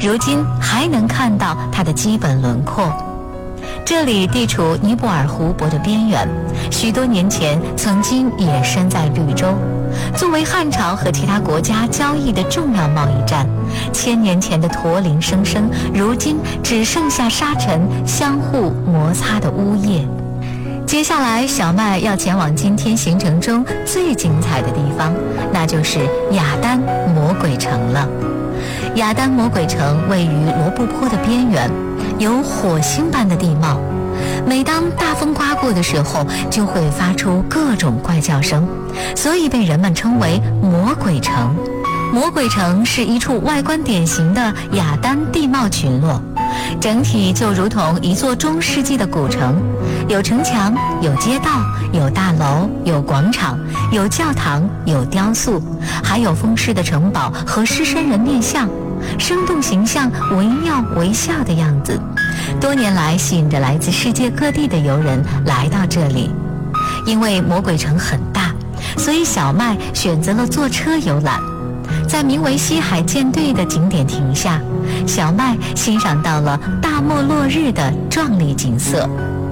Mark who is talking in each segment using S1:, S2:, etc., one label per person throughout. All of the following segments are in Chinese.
S1: 如今还能看到它的基本轮廓。这里地处尼泊尔湖泊的边缘，许多年前曾经也身在绿洲，作为汉朝和其他国家交易的重要贸易站。1000年前的驼铃声声，如今只剩下沙尘相互摩擦的呜咽。接下来小麦要前往今天行程中最精彩的地方，那就是雅丹魔鬼城了。雅丹魔鬼城位于罗布泊的边缘，有火星般的地貌，每当大风刮过的时候就会发出各种怪叫声，所以被人们称为魔鬼城。魔鬼城是一处外观典型的雅丹地貌群落，整体就如同一座中世纪的古城，有城墙，有街道，有大楼，有广场，有教堂，有雕塑，还有风狮的城堡和狮身人面像，生动形象，惟妙惟肖的样子。多年来吸引着来自世界各地的游人来到这里。因为魔鬼城很大，所以小麦选择了坐车游览。在名为西海舰队的景点停下，小麦欣赏到了大漠落日的壮丽景色。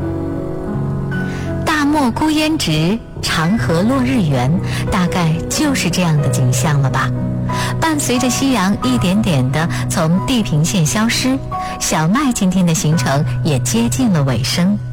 S1: 大漠孤烟直，长河落日圆，大概就是这样的景象了吧。伴随着夕阳一点点地从地平线消失，小麦今天的行程也接近了尾声。